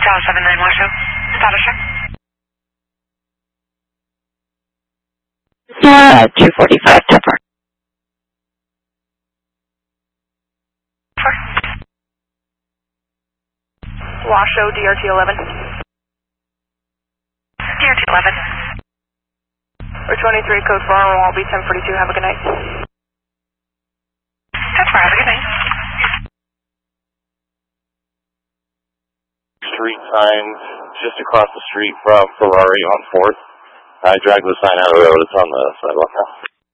South 79 Washoe. Status check. 245 Tupper. Washoe, DRT 11. DRT 11. Or 23, code 4, I'll be 1042. Have a good night. 10-4, have a good night. Street signs just across the street from Ferrari on 4th. I dragged the sign out of the road. It's on the sidewalk now.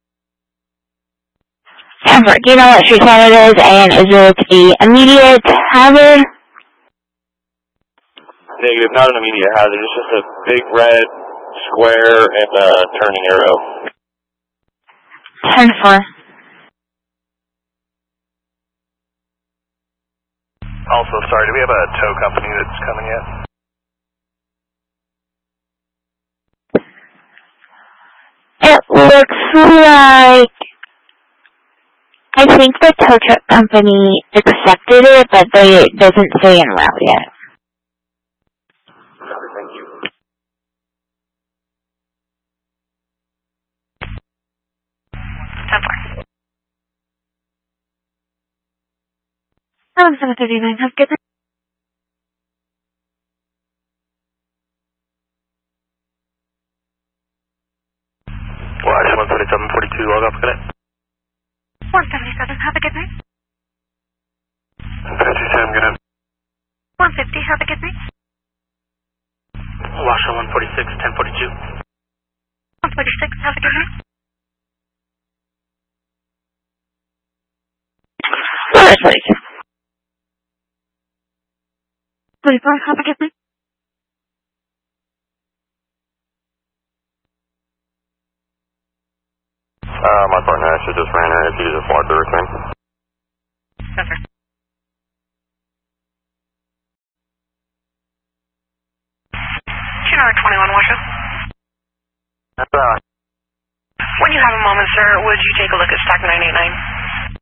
Tupper, do you know what street sign it is, and is it the immediate hazard? Negative, not an immediate hazard. It's just a big red square and a turning arrow. 10-4. Also, sorry, do we have a tow company that's coming yet? It looks like I think the tow truck company accepted it, but it doesn't say en route yet. Thank you. 10-4. 739, have a good night. Watch 14742, log off, good night. 177, have a good night. 57, good night. 150, have a good night. Washoe 146, 1042. 146, have a good night. 146. 24, have a good night. My partner actually just ran her. If you just want to return. Yes, sir. Tower 21 Washoe. When you have a moment, sir, would you take a look at stock 989?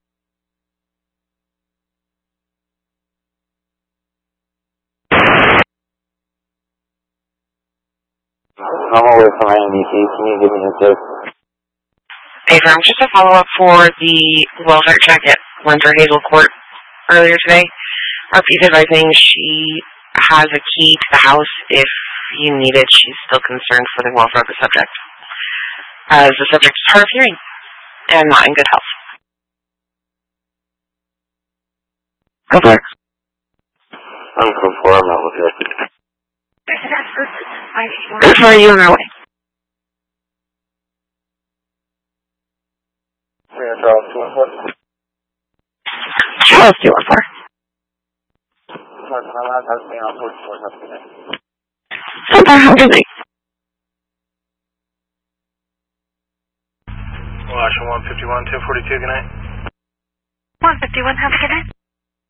I'm away from INDC. Can you give me a tip? Hey, Firm, just a follow-up for the welfare check at Winter Hazel Court earlier today. RP's advising she has a key to the house if you need it. She's still concerned for the welfare of the subject, as the subject is hard of hearing and not in good health. Go for it. I'm code 4. I'm not looking at it. That's where you on our way. Charles 214. Charles 214. My last house being on 44. Have a good night. Have a good night. Washoe 151, 1042, good night. 151, have a good night.